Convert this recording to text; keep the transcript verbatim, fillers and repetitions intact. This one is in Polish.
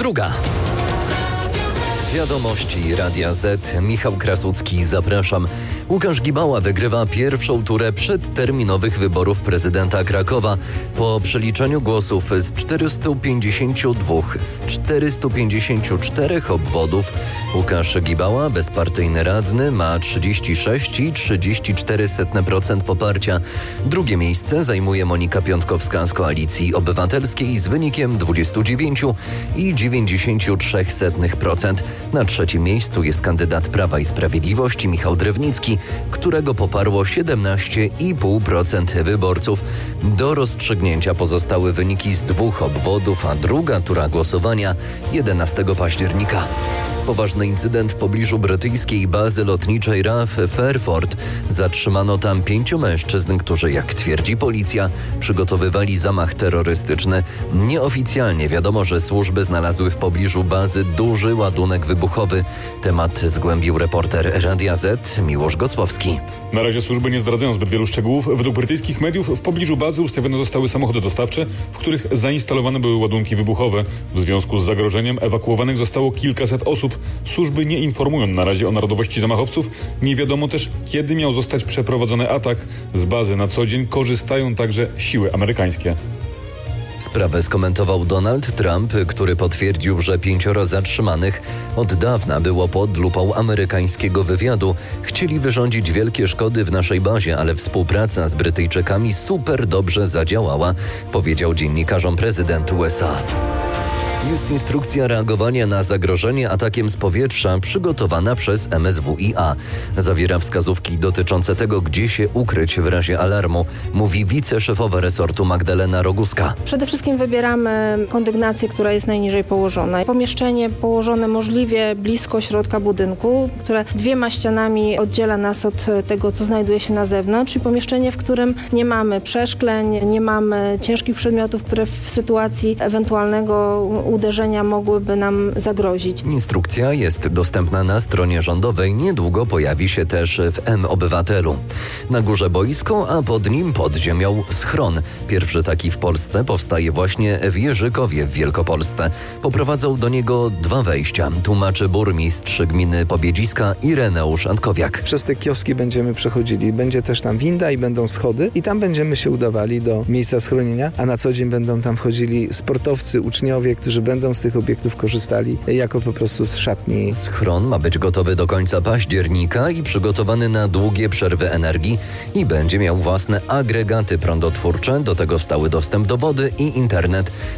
druga. Wiadomości Radia Z. Michał Krasucki, zapraszam. Łukasz Gibała wygrywa pierwszą turę przedterminowych wyborów prezydenta Krakowa. Po przeliczeniu głosów z czterystu pięćdziesięciu dwóch z czterystu pięćdziesięciu czterech obwodów Łukasz Gibała, bezpartyjny radny, ma trzydzieści sześć i trzydzieści cztery procent poparcia. Drugie miejsce zajmuje Monika Piątkowska z Koalicji Obywatelskiej z wynikiem dwadzieścia dziewięć i dziewięćdziesiąt trzy procent. Na trzecim miejscu jest kandydat Prawa i Sprawiedliwości Michał Drewnicki, którego poparło siedemnaście i pół procent wyborców. Do rozstrzygnięcia pozostały wyniki z dwóch obwodów, a druga tura głosowania jedenastego października. Poważny incydent w pobliżu brytyjskiej bazy lotniczej R A F w Fairford. Zatrzymano tam pięciu mężczyzn, którzy, jak twierdzi policja, przygotowywali zamach terrorystyczny. Nieoficjalnie wiadomo, że służby znalazły w pobliżu bazy duży ładunek wybuchowy. Temat zgłębił reporter Radia Z Miłosz Gocłowski. Na razie służby nie zdradzają zbyt wielu szczegółów. Według brytyjskich mediów w pobliżu bazy ustawione zostały samochody dostawcze, w których zainstalowane były ładunki wybuchowe. W związku z zagrożeniem ewakuowanych zostało kilkaset osób. Służby nie informują na razie o narodowości zamachowców. Nie wiadomo też, kiedy miał zostać przeprowadzony atak. Z bazy na co dzień korzystają także siły amerykańskie. Sprawę skomentował Donald Trump, który potwierdził, że pięcioro zatrzymanych od dawna było pod lupą amerykańskiego wywiadu. Chcieli wyrządzić wielkie szkody w naszej bazie, ale współpraca z Brytyjczykami super dobrze zadziałała, powiedział dziennikarzom prezydent U S A. Jest instrukcja reagowania na zagrożenie atakiem z powietrza przygotowana przez M S W I A. Zawiera wskazówki dotyczące tego, gdzie się ukryć w razie alarmu, mówi wiceszefowa resortu Magdalena Roguska. Przede wszystkim wybieramy kondygnację, która jest najniżej położona. Pomieszczenie położone możliwie blisko środka budynku, które dwiema ścianami oddziela nas od tego, co znajduje się na zewnątrz, czyli pomieszczenie, w którym nie mamy przeszkleń, nie mamy ciężkich przedmiotów, które w sytuacji ewentualnego uderzenia mogłyby nam zagrozić. Instrukcja jest dostępna na stronie rządowej. Niedługo pojawi się też w M-Obywatelu. Na górze boisko, a pod nim pod ziemią schron. Pierwszy taki w Polsce powstaje właśnie w Jerzykowie w Wielkopolsce. Poprowadzą do niego dwa wejścia. Tłumaczy burmistrz gminy Pobiedziska Ireneusz Antkowiak. Przez te kioski będziemy przechodzili. Będzie też tam winda i będą schody i tam będziemy się udawali do miejsca schronienia, a na co dzień będą tam wchodzili sportowcy, uczniowie, którzy będą z tych obiektów korzystali jako po prostu z szatni. Schron ma być gotowy do końca października i przygotowany na długie przerwy energii i będzie miał własne agregaty prądotwórcze, do tego stały dostęp do wody i internet.